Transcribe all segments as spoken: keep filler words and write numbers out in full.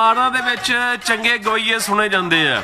ਆਰਾਂ ਦੇ ਵਿੱਚ ਚੰਗੇ ਗਵਈਏ ਸੁਣੇ ਜਾਂਦੇ ਆ।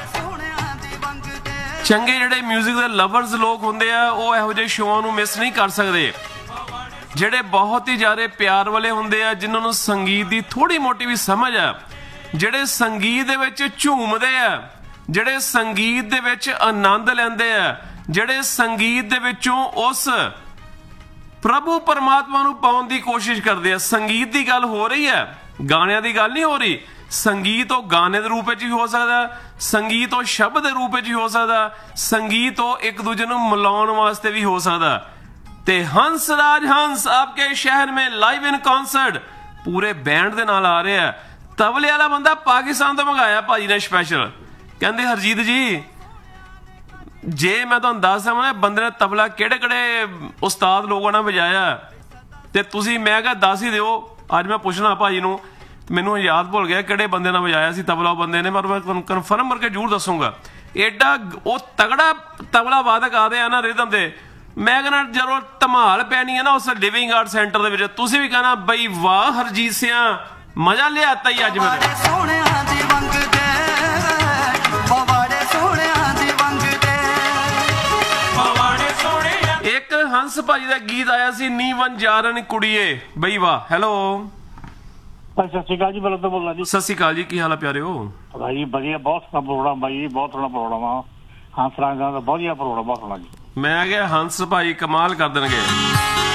ਚੰਗੇ ਜਿਹੜੇ ਮਿਊਜ਼ਿਕ ਦੇ ਲਵਰਸ ਲੋਕ ਹੁੰਦੇ ਆ ਉਹ ਇਹੋ ਜਿਹੇ ਸ਼ੋਆਂ ਨੂੰ ਮਿਸ ਨਹੀਂ ਕਰ ਸਕਦੇ। ਜਿਹੜੇ ਬਹੁਤ ਹੀ ਜ਼ਿਆਦਾ ਪਿਆਰ ਵਾਲੇ ਹੁੰਦੇ ਆ, ਜਿਨ੍ਹਾਂ ਨੂੰ ਸੰਗੀਤ ਦੀ ਥੋੜੀ ਮੋਟੀ ਵੀ ਸਮਝ ਆ, ਜਿਹੜੇ ਸੰਗੀਤ ਦੇ ਵਿੱਚ ਝੂਮਦੇ ਆ, ਜਿਹੜੇ ਸੰਗੀਤ ਦੇ ਵਿੱਚ ਆਨੰਦ ਲੈਂਦੇ ਆ, ਜਿਹੜੇ ਸੰਗੀਤ ਦੇ ਵਿੱਚੋਂ ਉਸ ਪ੍ਰਭੂ ਪਰਮਾਤਮਾ ਨੂੰ ਪਾਉਣ ਦੀ ਕੋਸ਼ਿਸ਼ ਕਰਦੇ ਆ। ਸੰਗੀਤ ਦੀ ਗੱਲ ਹੋ ਰਹੀ ਹੈ, ਗਾਣਿਆਂ ਦੀ ਗੱਲ ਨਹੀਂ ਹੋ ਰਹੀ। ਸੰਗੀਤ ਉਹ ਗਾਣੇ ਦੇ ਰੂਪ ਵਿੱਚ ਵੀ ਹੋ ਸਕਦਾ, ਸੰਗੀਤ ਉਹ ਸ਼ਬਦ ਦੇ ਰੂਪ ਵਿੱਚ ਵੀ ਹੋ ਸਕਦਾ, ਸੰਗੀਤ ਉਹ ਇੱਕ ਦੂਜੇ ਨੂੰ ਮਿਲਾਉਣ ਵਾਸਤੇ ਵੀ ਹੋ ਸਕਦਾ। ਤੇ ਹੰਸ ਰਾਜ ਹੰਸ ਆਪਕੇ ਸ਼ਹਿਰ में ਲਾਈਵ ਇਨ ਕਨਸਰਟ ਪੂਰੇ ਬੈਂਡ ਦੇ ਨਾਲ ਆ ਰਿਹਾ। ਤਬਲੇ ਵਾਲਾ ਬੰਦਾ ਪਾਕਿਸਤਾਨ ਤੋਂ ਮੰਗਾਇਆ ਭਾਜੀ ਨੇ ਸਪੈਸ਼ਲ। ਕਹਿੰਦੇ ਹਰਜੀਤ ਜੀ, ਜੇ ਮੈਂ ਤੁਹਾਨੂੰ ਦੱਸ ਦਵਾਂ ਬੰਦੇ ਨੇ ਤਬਲਾ ਕਿਹੜੇ ਕਿਹੜੇ ਉਸਤਾਦ ਲੋਕਾਂ ਨੇ ਵਜਾਇਆ ਤੇ ਤੁਸੀਂ, ਮੈਂ ਕਿਹਾ ਦੱਸ ਹੀ ਦਿਓ। ਅੱਜ ਮੈਂ ਪੁੱਛਣਾ ਭਾਜੀ ਨੂੰ, ਮੈਨੂੰ ਯਾਦ ਭੁੱਲ ਗਿਆ ਕਿਹੜੇ ਬੰਦੇ ਨੇ ਵਜਾਇਆ ਸੀ ਤਬਲਾ। ਉਹ ਬੰਦੇ ਨੇ, ਪਰ ਮੈਂ ਤੁਹਾਨੂੰ ਕਨਫਰਮ ਕਰਕੇ ਜ਼ਰੂਰ ਦੱਸੂਗਾ। ਐਡਾ ਉਹ ਤਗੜਾ ਤਬਲਾ ਵਾਦਕ ਆਦੇ ਆ ਨਾ ਰਿਦਮ ਦੇ, ਮੈਂ ਕਹਿੰਦਾ ਜਦੋਂ ਧਮਾਲ ਪੈਣੀ ਹੈ ਨਾ ਉਸ ਲਿਵਿੰਗ ਆਰਟ ਸੈਂਟਰ ਦੇ ਵਿੱਚ, ਤੁਸੀਂ ਵੀ ਕਹਿਣਾ ਬਈ ਵਾਹ ਹਰਜੀਤ ਸਿਆਂ, ਮਜ਼ਾ ਲਿਆਤਾ ਹੀ ਅੱਜ ਮੇਰੇ। ਸੋਹਣਿਆਂ ਦੀ ਵੰਗ ਦੇ ਪਵਾੜੇ, ਸੋਹਣਿਆਂ ਦੀ ਵੰਗ ਦੇ ਪਵਾੜੇ ਸੋਹਣਿਆਂ। ਇੱਕ ਹੰਸ ਭਾਜੀ ਦਾ ਗੀਤ ਆਇਆ ਸੀ, ਨੀ ਵਨ ਜਾਰਨ ਕੁੜੀਏ, ਬਈ ਵਾਹ। ਹੈਲੋ ਸਤਿ ਸ਼੍ਰੀ ਅਕਾਲ ਜੀ, ਬਲਦ ਬੋਲਣਾ ਜੀ। ਸਤਿ ਸ਼੍ਰੀ ਅਕਾਲ ਜੀ, ਕੀ ਹਾਲ ਆ ਪਿਆਰਿਓ? ਭਾਈ ਵਧੀਆ, ਬਹੁਤ ਸੋਹਣਾ ਪ੍ਰੋਗਰਾਮ ਬਾਈ ਜੀ, ਬਹੁਤ ਸੋਹਣਾ ਪ੍ਰੋਗਰਾਮ ਆ। ਹੰਸ ਰਾਜ ਦਾ ਵਧੀਆ ਪ੍ਰੋਗਰਾਮ, ਬਹੁਤ ਸੋਹਣਾ ਜੀ। ਮੈਂ ਕਿਹਾ ਹੰਸ ਭਾਈ ਕਮਾਲ ਕਰ ਦੇਣਗੇ।